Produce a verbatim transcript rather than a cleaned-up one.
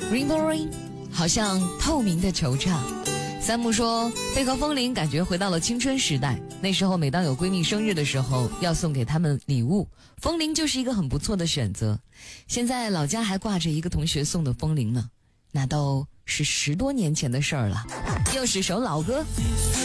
Rainbow Rain 好像透明的球场。三木说贝壳风铃感觉回到了青春时代，那时候每当有闺蜜生日的时候要送给她们礼物，风铃就是一个很不错的选择。现在老家还挂着一个同学送的风铃呢，那都是十多年前的事儿了。又是首老歌。